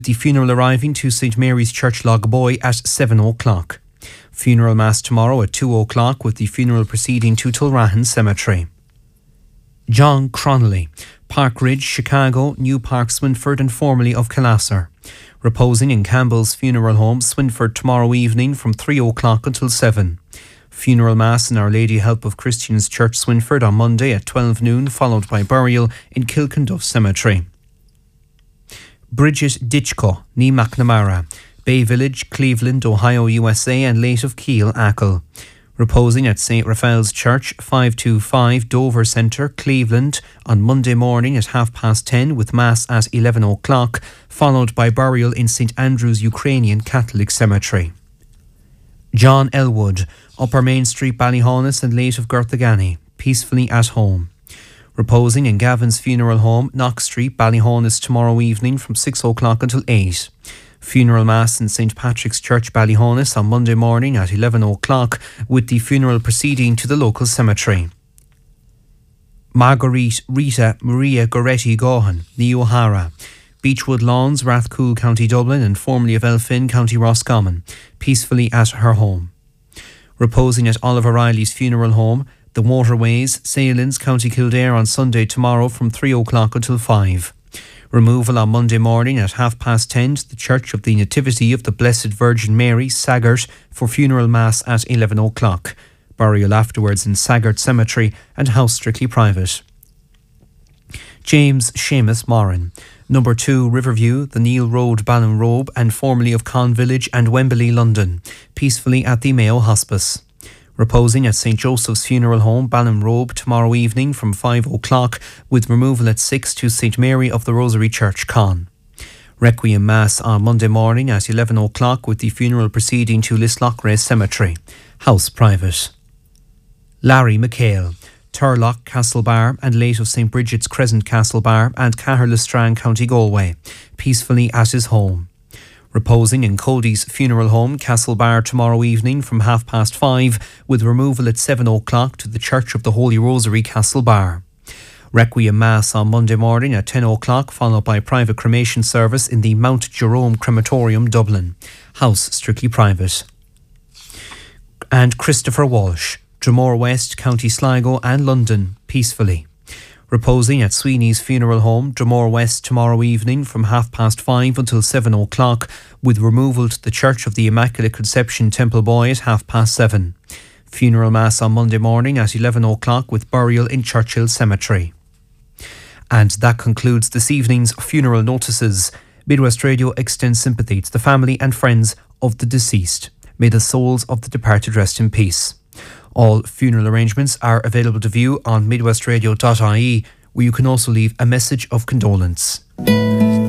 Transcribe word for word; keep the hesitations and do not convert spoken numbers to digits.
The funeral arriving to Saint Mary's Church Logboy at seven o'clock. Funeral Mass tomorrow at two o'clock with the funeral proceeding to Tulrahan Cemetery. John Cronley, Park Ridge, Chicago, New Park, Swinford and formerly of Killasser. Reposing in Campbell's Funeral Home, Swinford tomorrow evening from three o'clock until seven. Funeral Mass in Our Lady Help of Christians Church, Swinford on Monday at twelve noon, followed by burial in Kilkenduff Cemetery. Bridget Ditchko, ní McNamara, Bay Village, Cleveland, Ohio, U S A and late of Keele, Achill. Reposing at Saint Raphael's Church, five twenty-five Dover Centre, Cleveland on Monday morning at half past ten with Mass at eleven o'clock, followed by burial in Saint Andrew's Ukrainian Catholic Cemetery. John Elwood, Upper Main Street, Ballyhonus and late of Gurthagany, peacefully at home. Reposing in Gavin's Funeral Home, Knox Street, Ballyhonus tomorrow evening from six o'clock until eight. Funeral Mass in Saint Patrick's Church, Ballyhonus on Monday morning at eleven o'clock with the funeral proceeding to the local cemetery. Marguerite Rita Maria Goretti Gohan, ní O'Hara, Beechwood Lawns, Rathcoole, County Dublin and formerly of Elphin, County Roscommon, peacefully at her home. Reposing at Oliver Riley's Funeral Home, The Waterways, Salins, County Kildare on Sunday tomorrow from three o'clock until five. Removal on Monday morning at half past ten to the Church of the Nativity of the Blessed Virgin Mary, Saggart, for funeral mass at eleven o'clock. Burial afterwards in Saggart Cemetery and house strictly private. James Seamus Moran, Number two Riverview, the Neil Road, Ballinrobe and formerly of Con Village and Wembley, London, peacefully at the Mayo Hospice. Reposing at Saint Joseph's Funeral Home, Ballinrobe tomorrow evening from five o'clock with removal at six to Saint Mary of the Rosary Church, Con. Requiem Mass on Monday morning at eleven o'clock with the funeral proceeding to Lislochray Cemetery, house private. Larry McHale, Turlock, Castlebar and late of Saint Bridget's Crescent, Castlebar and Caherlistran, County Galway, peacefully at his home. Reposing in Cody's Funeral Home, Castlebar tomorrow evening from half past five with removal at seven o'clock to the Church of the Holy Rosary, Castlebar. Requiem Mass on Monday morning at ten o'clock, followed by private cremation service in the Mount Jerome Crematorium, Dublin, house strictly private. And Christopher Walsh, Dromore West, County Sligo and London, peacefully. Reposing at Sweeney's Funeral Home, Dromore West tomorrow evening from half past five until seven o'clock with removal to the Church of the Immaculate Conception, Templeboy at half past seven. Funeral Mass on Monday morning at eleven o'clock with burial in Churchill Cemetery. And that concludes this evening's funeral notices. Midwest Radio extends sympathy to the family and friends of the deceased. May the souls of the departed rest in peace. All funeral arrangements are available to view on midwestradio dot I E, where you can also leave a message of condolence.